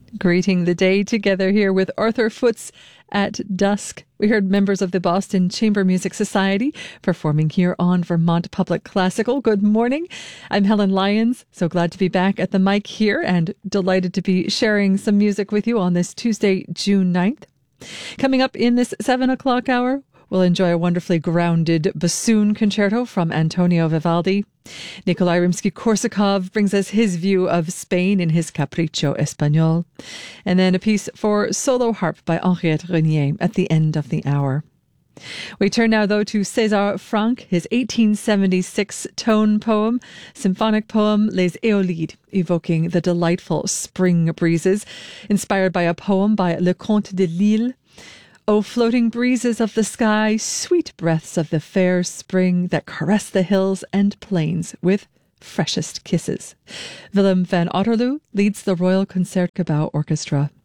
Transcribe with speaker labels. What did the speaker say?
Speaker 1: Greeting the day together here with Arthur Foots at dusk. We heard members of the Boston Chamber Music Society performing here on Vermont Public Classical. Good morning. I'm Helen Lyons. So glad to be back at the mic here and delighted to be sharing some music with you on this Tuesday, June 9th. Coming up in this 7 o'clock hour, we'll enjoy a wonderfully grounded bassoon concerto from Antonio Vivaldi. Nikolai Rimsky-Korsakov brings us his view of Spain in his Capriccio Español. And then a piece for solo harp by Henriette Renier at the end of the hour. We turn now, though, to César Franck, his 1876 tone poem, symphonic poem Les Éolides, evoking the delightful spring breezes, inspired by a poem by Le Comte de Lille. O floating breezes of the sky, sweet breaths of the fair spring that caress the hills and plains with freshest kisses. Willem van Otterloo leads the Royal Concertgebouw Orchestra.